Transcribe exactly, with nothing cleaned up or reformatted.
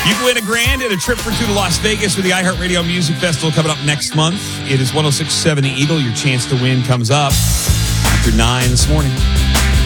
You can win a grand and a trip for two to Las Vegas with the iHeartRadio Music Festival coming up next month. It is one oh six point seven The Eagle. Your chance to win comes up after nine this morning.